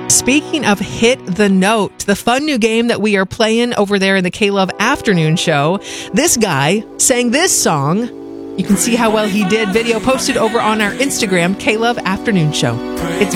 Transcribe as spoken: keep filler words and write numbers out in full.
Speaking of Hit the Note, the fun new game that we are playing over there in the K-Love Afternoon Show, this guy sang this song. You can see how well he did. Video posted over on our Instagram, K-Love Afternoon Show. It's